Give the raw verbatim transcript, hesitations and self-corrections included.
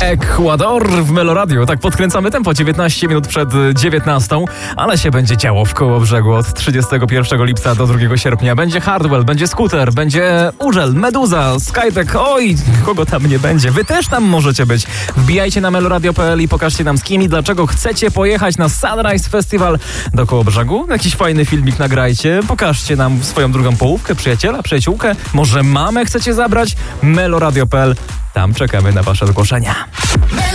Ekwador w Meloradiu. Tak podkręcamy tempo, dziewiętnaście minut przed dziewiętnastą, ale się będzie działo w Kołobrzegu od trzydziestego pierwszego lipca do drugiego sierpnia. Będzie Hardwell, będzie Scooter, będzie Urzel, Meduza, Skytek, oj, kogo tam nie będzie. Wy też tam możecie być. Wbijajcie na meloradio kropka p l i pokażcie nam z kim i dlaczego chcecie pojechać na Sunrise Festival do Kołobrzegu. Jakiś fajny filmik nagrajcie, pokażcie nam swoją drugą połówkę, przyjaciela, przyjaciółkę, może mamę chcecie zabrać. meloradio kropka p l, tam czekamy na wasze zgłoszenia.